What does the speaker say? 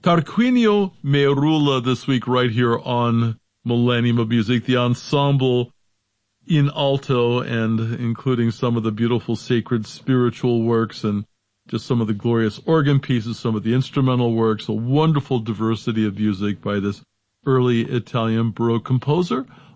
Tarquinio Merula this week right here on Millennium of Music, the ensemble in alto and including some of the beautiful sacred spiritual works and just some of the glorious organ pieces, some of the instrumental works, a wonderful diversity of music by this early Italian Baroque composer.